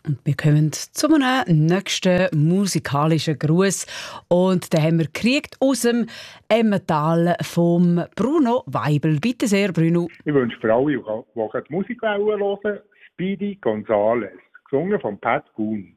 Und wir kommen zu einem nächsten musikalischen Gruß. Und den haben wir gekriegt aus dem Emmental vom Bruno Weibel. Bitte sehr, Bruno. Ich wünsche für alle, die die Musik hören, Speedy Gonzales, gesungen von Pat Boone.